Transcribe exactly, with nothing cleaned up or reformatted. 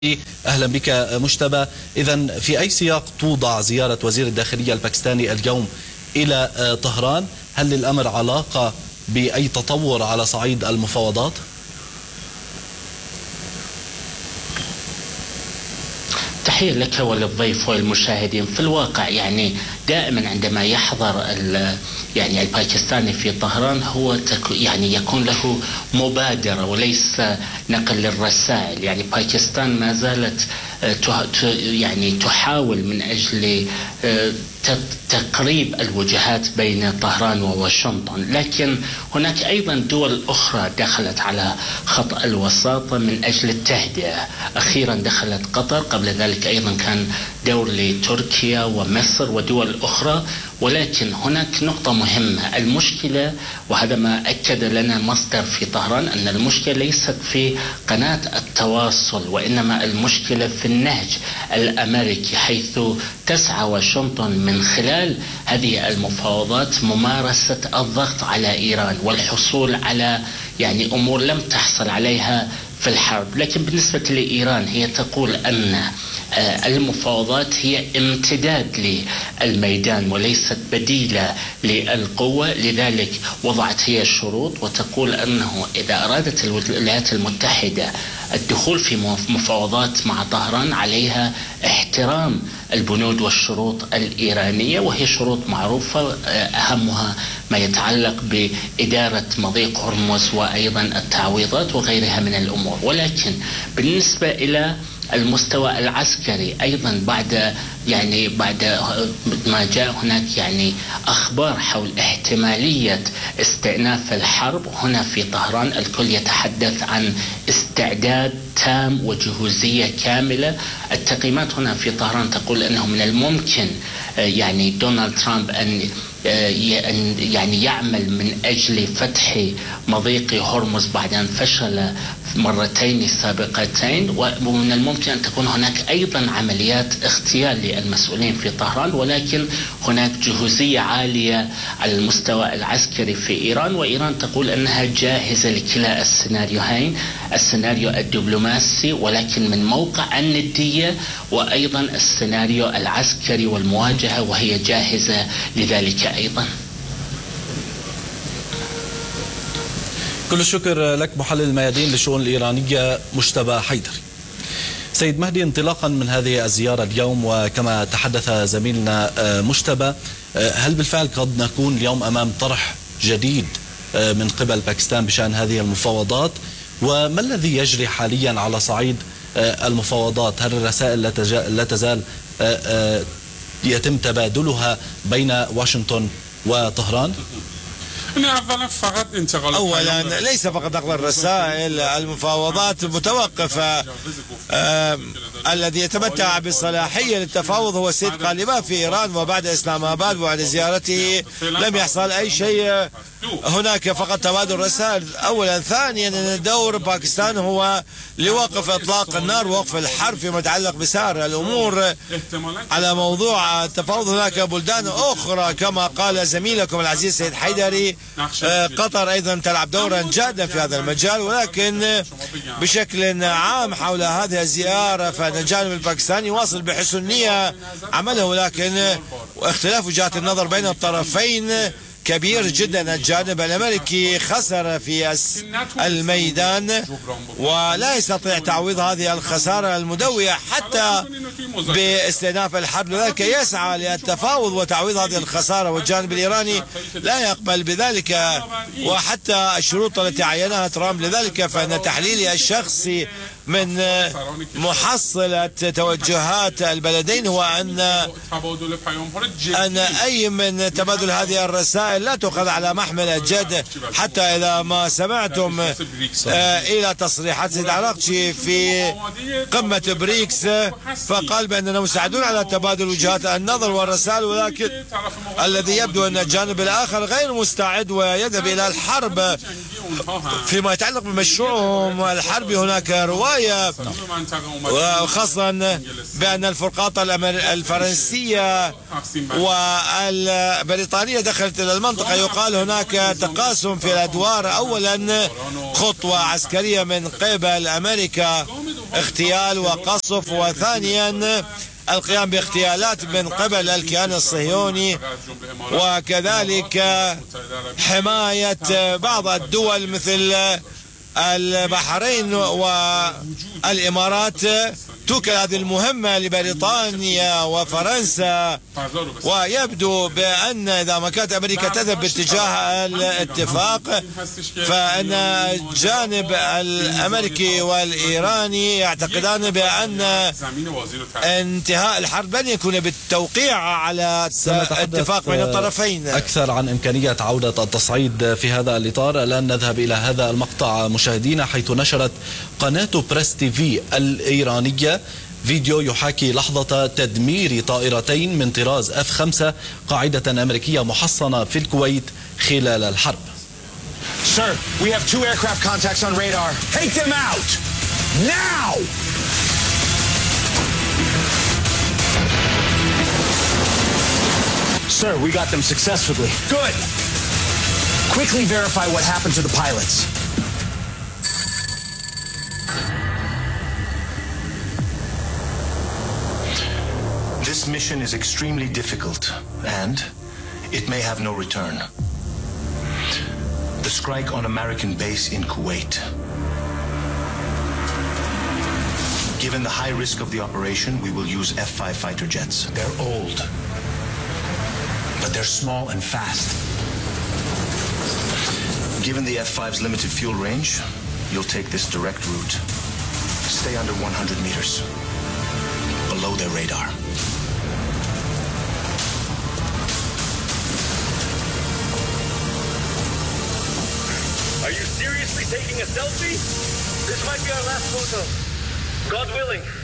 أهلا بك مجتبى. إذن في أي سياق توضع زيارة وزير الداخلية الباكستاني اليوم إلى طهران؟ هل للأمر علاقة بأي تطور على صعيد المفاوضات؟ تحية لك وللضيف والمشاهدين. في الواقع يعني دائما عندما يحضر يعني الباكستاني في طهران هو يعني يكون له مبادرة وليس نقل للرسائل. يعني باكستان ما زالت يعني تحاول من أجل تقريب الوجهات بين طهران وواشنطن، لكن هناك أيضا دول أخرى دخلت على خط الوساطة من أجل التهدئة. أخيرا دخلت قطر، قبل ذلك أيضا كان دور لتركيا ومصر ودول أخرى. ولكن هناك نقطة مهمة، المشكلة وهذا ما أكد لنا مصدر في طهران أن المشكلة ليست في قناة التواصل، وإنما المشكلة في النهج الأمريكي، حيث تسعى واشنطن من خلال هذه المفاوضات ممارسة الضغط على إيران والحصول على يعني أمور لم تحصل عليها في الحرب. لكن بالنسبة لإيران هي تقول أن المفاوضات هي امتداد للميدان وليست بديلة للقوة، لذلك وضعت هي الشروط وتقول أنه إذا أرادت الولايات المتحدة الدخول في مفاوضات مع طهران عليها احترام البنود والشروط الإيرانية، وهي شروط معروفة أهمها ما يتعلق بإدارة مضيق هرمز وأيضا التعويضات وغيرها من الأمور. ولكن بالنسبة إلى المستوى العسكري أيضا بعد يعني بعد ما جاء هناك يعني أخبار حول احتمالية استئناف الحرب هنا في طهران، الكل يتحدث عن استعداد تام وجهوزية كاملة. التقييمات هنا في طهران تقول أنه من الممكن يعني دونالد ترامب أن يعني يعمل من أجل فتح مضيق هرمز بعد أن فشل مرتين سابقتين، ومن الممكن أن تكون هناك أيضا عمليات اغتيال للمسؤولين في طهران. ولكن هناك جهوزية عالية على المستوى العسكري في إيران، وإيران تقول أنها جاهزة لكلا السيناريوهين، السيناريو الدبلوماسي ولكن من موقع الندية، وأيضا السيناريو العسكري والمواجهة وهي جاهزة لذلك أيضا. كل الشكر لك محلل الميادين للشؤون الإيرانية مجتبى حيدري. سيد مهدي، انطلاقا من هذه الزيارة اليوم وكما تحدث زميلنا مجتبى، هل بالفعل قد نكون اليوم أمام طرح جديد من قبل باكستان بشأن هذه المفاوضات؟ وما الذي يجري حاليا على صعيد المفاوضات؟ هل الرسائل لا تزال يتم تبادلها بين واشنطن وطهران؟ أولا ليس فقط نقل الرسائل، المفاوضات متوقفة. آه الذي يتمتع بالصلاحية للتفاوض هو السيد قالباف في إيران، وبعد إسلام آباد وبعد زيارته لم يحصل أي شيء. هناك فقط تبادل رسائل. أولا. ثانيا أن دور باكستان هو لوقف إطلاق النار ووقف الحرب فيما يتعلق بسائر الأمور. على موضوع التفاوض هناك بلدان أخرى كما قال زميلكم العزيز سيد حيدري، قطر أيضا تلعب دورا جادا في هذا المجال. ولكن بشكل عام حول هذه الزيارة فإن الجانب الباكستاني يواصل بحسن نية عمله، ولكن اختلاف وجهات النظر بين الطرفين كبير جدا. الجانب الأمريكي خسر في الميدان ولا يستطيع تعويض هذه الخسارة المدوية حتى باستئناف الحرب، لذلك يسعى للتفاوض وتعويض هذه الخسارة، والجانب الإيراني لا يقبل بذلك وحتى الشروط التي عينها ترامب. لذلك فإن تحليلي الشخصي من محصلة توجهات البلدين هو أن أن أي من تبادل هذه الرسائل لا تؤخذ على محمل الجد، حتى إذا ما سمعتم إلى تصريحات سيد عراقشي في قمة بريكس فقال بأننا مستعدون على تبادل وجهات النظر والرسائل، ولكن الذي يبدو أن الجانب الآخر غير مستعد ويذهب إلى الحرب. فيما يتعلق بمشروعهم الحربي هناك رواية، وخاصة بأن الفرقاط الفرنسية والبريطانية دخلت إلى المنطقة. يقال هناك تقاسم في الأدوار، أولا خطوة عسكرية من قبل أمريكا اغتيال وقصف، وثانيا القيام باغتيالات من قبل الكيان الصهيوني، وكذلك حماية بعض الدول مثل البحرين والإمارات. توكل هذه المهمة لبريطانيا وفرنسا، ويبدو بأن إذا ما كانت أمريكا تذهب باتجاه الاتفاق فإن الجانب الأمريكي والإيراني يعتقدان بأن انتهاء الحرب لن يكون بالتوقيع على اتفاق بين الطرفين. أكثر عن إمكانية عودة التصعيد في هذا الإطار. الآن نذهب إلى هذا المقطع مشاهدينا، حيث نشرت قناة بريس تي في الإيرانية فيديو يحاكي لحظة تدمير طائرتين من طراز اف خمسة قاعدة أمريكية محصنة في الكويت خلال الحرب. Sir, we have two aircraft contacts on radar. Take them out now. Sir, we got them successfully. Good. Quickly verify what happened to the pilots. This mission is extremely difficult, and it may have no return. The strike on American base in Kuwait. Given the high risk of the operation, we will use F five fighter jets. They're old, but they're small and fast. Given the F five's limited fuel range, you'll take this direct route. Stay under one hundred meters, below their radar. Are you seriously taking a selfie? This might be our last photo. God willing.